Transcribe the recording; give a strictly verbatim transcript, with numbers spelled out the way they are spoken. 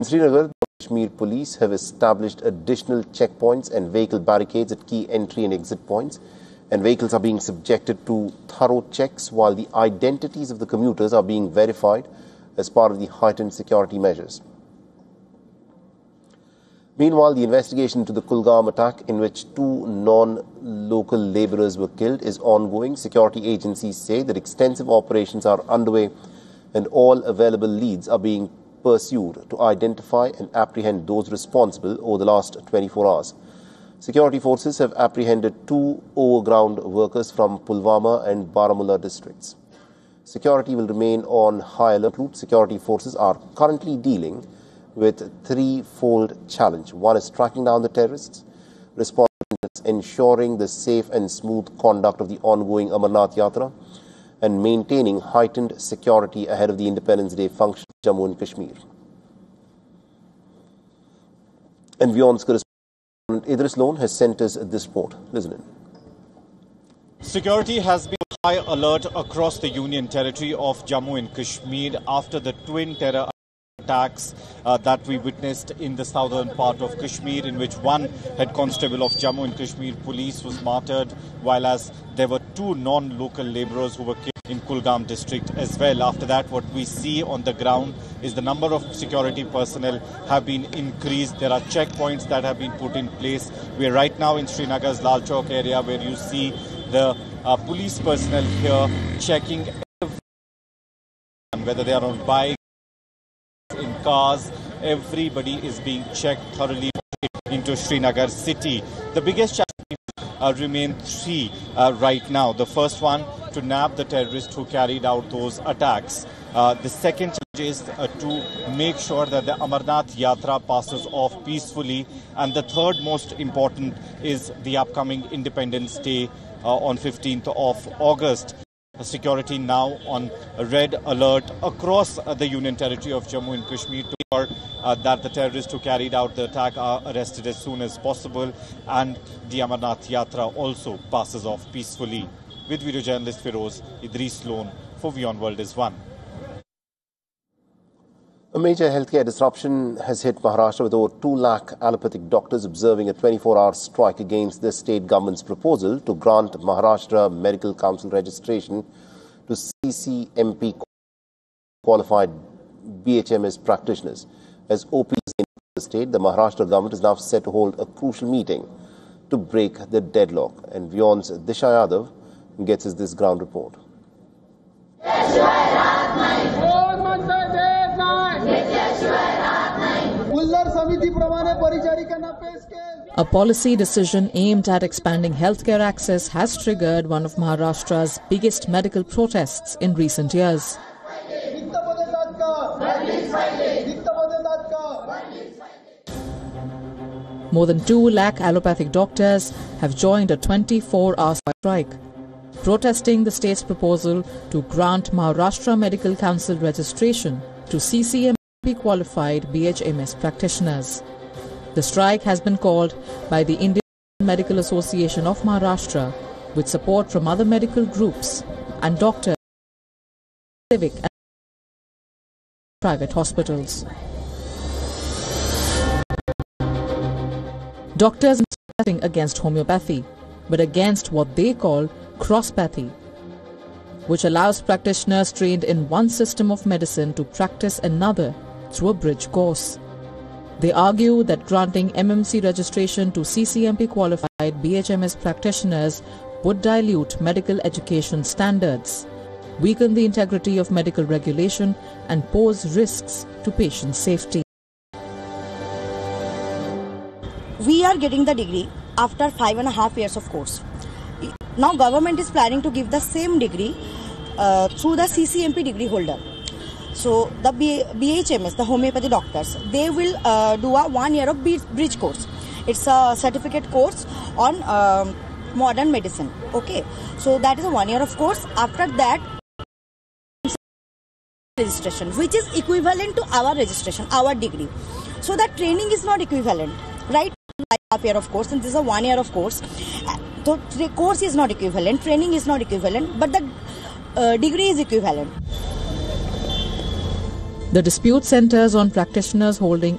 In Srinagar, the Kashmir police have established additional checkpoints and vehicle barricades at key entry and exit points, and vehicles are being subjected to thorough checks while the identities of the commuters are being verified as part of the heightened security measures. Meanwhile, the investigation into the Kulgam attack, in which two non-local labourers were killed, is ongoing. Security agencies say that extensive operations are underway and all available leads are being pursued to identify and apprehend those responsible over the last twenty-four hours. Security forces have apprehended two overground workers from Pulwama and Baramulla districts. Security will remain on high alert. Security forces are currently dealing with three-fold challenge. One is tracking down the terrorists, responding to ensuring the safe and smooth conduct of the ongoing Amarnath Yatra, and maintaining heightened security ahead of the Independence Day function in Jammu and Kashmir. And Vyon's correspondent Idris Lone has sent us this report. Listen in. Security has been on high alert across the Union territory of Jammu and Kashmir after the twin terror attacks uh, that we witnessed in the southern part of Kashmir, in which one head constable of Jammu and Kashmir police was martyred, while as there were two non-local labourers who were killed in Kulgam district as well. After that, what we see on the ground is the number of security personnel have been increased. There are checkpoints that have been put in place. We are right now in Srinagar's Lal Chowk area, where you see the uh, police personnel here checking everyone, whether they are on bikes, in cars. Everybody is being checked thoroughly into Srinagar city. The biggest challenge uh, remain three uh, right now. The first one, to nab the terrorists who carried out those attacks. Uh, the second challenge is uh, to make sure that the Amarnath Yatra passes off peacefully. And the third most important is the upcoming Independence Day uh, on fifteenth of August. Security now on red alert across uh, the Union territory of Jammu and Kashmir to ensure uh, that the terrorists who carried out the attack are arrested as soon as possible, and the Amarnath Yatra also passes off peacefully. With video journalist Feroz, Idris Lone for Vyond World is One. A major healthcare disruption has hit Maharashtra, with over two lakh allopathic doctors observing a twenty-four hour strike against the state government's proposal to grant Maharashtra Medical Council registration to C C M P qualified B H M S practitioners. As O Ps in the state, the Maharashtra government is now set to hold a crucial meeting to break the deadlock. And Vyond's Disha Yadav gets us this ground report. A policy decision aimed at expanding healthcare access has triggered one of Maharashtra's biggest medical protests in recent years. More than two lakh allopathic doctors have joined a twenty-four hour strike, protesting the state's proposal to grant Maharashtra Medical Council registration to C C M P qualified B H M S practitioners. The strike has been called by the Indian Medical Association of Maharashtra, with support from other medical groups and doctors, civic and private hospitals. Doctors are protesting against homeopathy, but against what they call crosspathy, which allows practitioners trained in one system of medicine to practice another through a bridge course. They argue that granting M M C registration to C C M P qualified B H M S practitioners would dilute medical education standards, weaken the integrity of medical regulation, and pose risks to patient safety. We are getting the degree after five and a half years of course. Now government is planning to give the same degree uh, through the C C M P degree holder. So the B H M S, the homeopathy doctors, they will uh, do a one year of bridge course. It's a certificate course on um, modern medicine. Okay, so that is a one year of course. After that, registration, which is equivalent to our registration, our degree. So that training is not equivalent, right? Half year of course, and this is a one year of course. So the course is not equivalent, training is not equivalent, but the uh, degree is equivalent. The dispute centers on practitioners holding